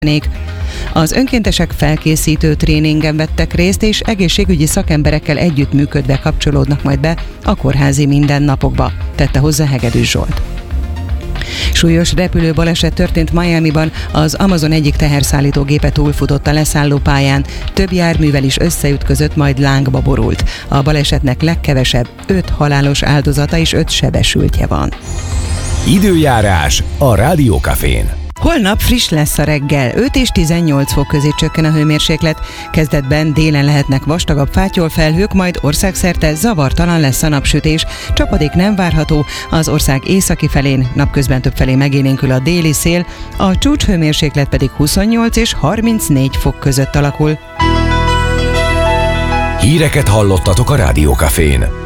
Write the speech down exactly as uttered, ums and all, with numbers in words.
Az önkéntesek felkészítő tréningen vettek részt, és egészségügyi szakemberekkel együttműködve kapcsolódnak majd be a kórházi mindennapokba, tette hozzá Hegedűs Zsolt. Súlyos repülőbaleset történt Miamiban, az Amazon egyik teherszállítógépe túlfutott a leszállópályán, több járművel is összeütközött, majd lángba borult. A balesetnek legkevesebb öt halálos áldozata és öt sebesültje van. Időjárás a Rádió Cafén. Holnap friss lesz a reggel, öt és tizennyolc fok közé csökken a hőmérséklet. Kezdetben délen lehetnek vastagabb fátyolfelhők, majd országszerte zavartalan lesz a napsütés. Csapadék nem várható, az ország északi felén, napközben többfelé megélénkül a déli szél, a csúcshőmérséklet pedig huszonnyolc és harmincnégy fok között alakul. Híreket hallottatok a Rádió Cafén.